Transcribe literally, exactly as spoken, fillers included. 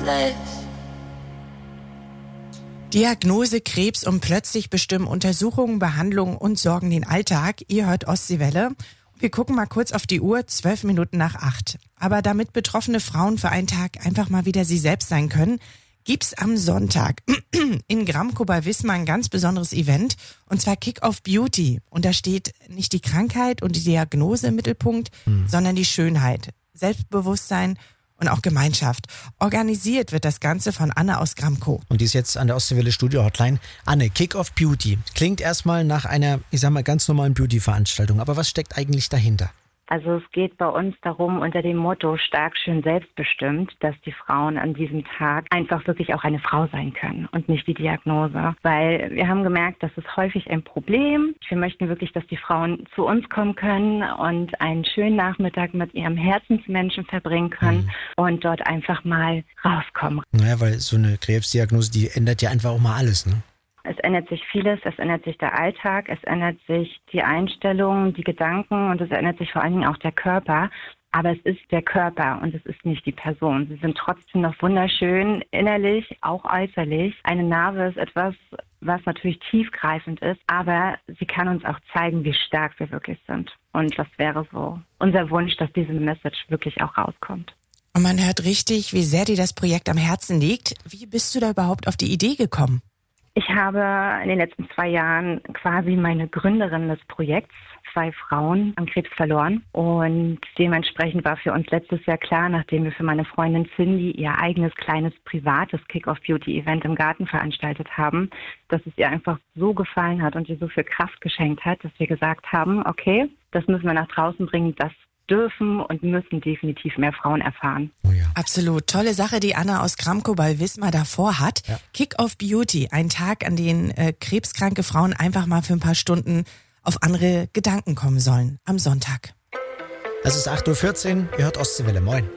Diagnose Krebs und plötzlich bestimmen Untersuchungen, Behandlungen und Sorgen den Alltag. Ihr hört Ostseewelle. Wir gucken mal kurz auf die Uhr, zwölf Minuten nach acht. Aber damit betroffene Frauen für einen Tag einfach mal wieder sie selbst sein können, gibt's am Sonntag in Gramkow bei Wismar ein ganz besonderes Event, und zwar Kick-Off Beauty. Und da steht nicht die Krankheit und die Diagnose im Mittelpunkt, mhm. sondern die Schönheit, Selbstbewusstsein und auch Gemeinschaft. Organisiert wird das Ganze von Anne aus Gramkow. Und die ist jetzt an der Ostseewelle Studio Hotline. Anne, Kick-Off Beauty. Klingt erstmal nach einer, ich sag mal, ganz normalen Beauty-Veranstaltung. Aber was steckt eigentlich dahinter? Also es geht bei uns darum, unter dem Motto stark, schön, selbstbestimmt, dass die Frauen an diesem Tag einfach wirklich auch eine Frau sein können und nicht die Diagnose. Weil wir haben gemerkt, das ist häufig ein Problem. Wir möchten wirklich, dass die Frauen zu uns kommen können und einen schönen Nachmittag mit ihrem Herzensmenschen verbringen können mhm. und dort einfach mal rauskommen. Naja, weil so eine Krebsdiagnose, die ändert ja einfach auch mal alles, ne? Es ändert sich vieles, es ändert sich der Alltag, es ändert sich die Einstellung, die Gedanken und es ändert sich vor allen Dingen auch der Körper. Aber es ist der Körper und es ist nicht die Person. Sie sind trotzdem noch wunderschön, innerlich, auch äußerlich. Eine Narbe ist etwas, was natürlich tiefgreifend ist, aber sie kann uns auch zeigen, wie stark wir wirklich sind. Und das wäre so unser Wunsch, dass diese Message wirklich auch rauskommt. Und man hört richtig, wie sehr dir das Projekt am Herzen liegt. Wie bist du da überhaupt auf die Idee gekommen? Ich habe in den letzten zwei Jahren quasi meine Gründerin des Projekts, zwei Frauen, an Krebs verloren. Und dementsprechend war für uns letztes Jahr klar, nachdem wir für meine Freundin Cindy ihr eigenes kleines privates Kick-Off-Beauty-Event im Garten veranstaltet haben, dass es ihr einfach so gefallen hat und ihr so viel Kraft geschenkt hat, dass wir gesagt haben, okay, das müssen wir nach draußen bringen, das dürfen und müssen definitiv mehr Frauen erfahren. Oh ja. Absolut. Tolle Sache, die Anna aus Gramkow bei Wismar davor hat. Ja. Kick-Off Beauty, ein Tag, an dem äh, krebskranke Frauen einfach mal für ein paar Stunden auf andere Gedanken kommen sollen. Am Sonntag. Es ist acht Uhr vierzehn, ihr hört Ostseewelle. Moin.